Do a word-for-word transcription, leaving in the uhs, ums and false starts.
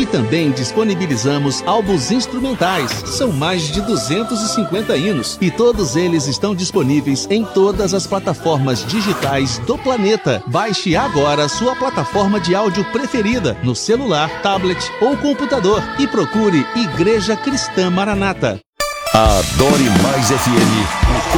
também disponibilizamos álbuns instrumentais. São mais de duzentos e cinquenta hinos e todos eles estão disponíveis em todas as plataformas digitais do planeta. Baixe agora sua plataforma de áudio preferida no celular, tablet ou computador e procure Igreja Cristã Maranata. A Adore Mais F M, o